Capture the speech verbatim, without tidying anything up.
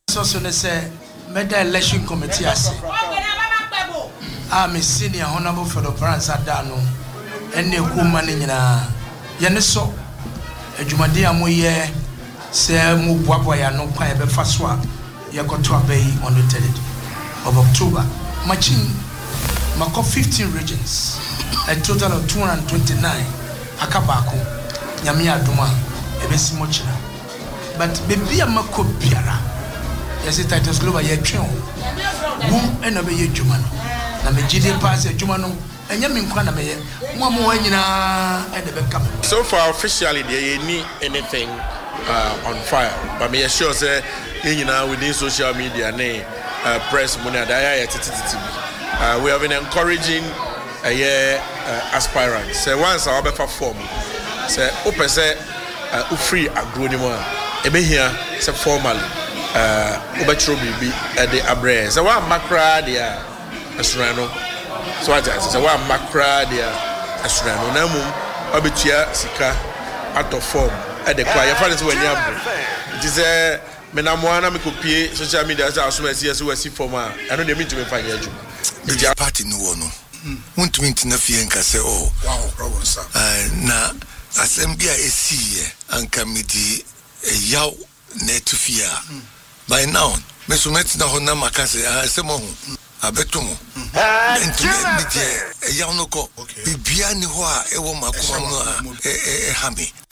So so they say meda election committee ase. I'm a senior honorable for the branch adano. Ene kuma ni nyina. Ye ne so adwumade amoye se mu boabo ya no kwa e be fa so a ye goto abai on the third of October. Machin mako fifteen regions, a total of two hundred twenty-nine akabako nyame adoma e be simochina. But bebi amako biara yes Titus Global ye twen wo ena be ye dwuma no na me gide pass ye dwuma no enya me nkwa na me ye mo mo anyina e de be kam. So far officially there any anything uh, on fire, but me sure say anyina within social media ne uh, press money that uh, we have been encouraging a uh, year uh, aspirants say once our be perform say open say uh, free agronimo e be here say formally uh obetro bibi e de abre say one makra dia asrano so what say say one makra dia asrano na mum obetua sika out of form e de kwa ye fa say wani abre it is a me na mo na me kopie social media say asoma si so wasi form a eno de me ntumi fa nya aju the party no wo no wontumi ntina fie nka say oh wow problem sir na assembly a esi anka medi yaw netufia by now me so met na hona makase asemo ho abeto mo ntumi medi yaw no ko bibia ni ho a ewo makoma no a e e hami